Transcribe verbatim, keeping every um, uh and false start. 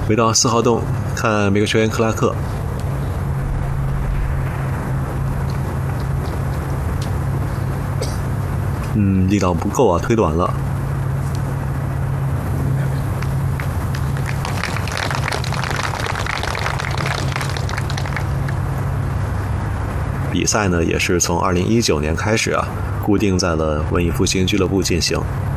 回到四号洞看每个球员克拉克。嗯，力道不够啊，推短了。比赛呢，也是从二零一九年开始啊，固定在了文艺复兴俱乐部进行。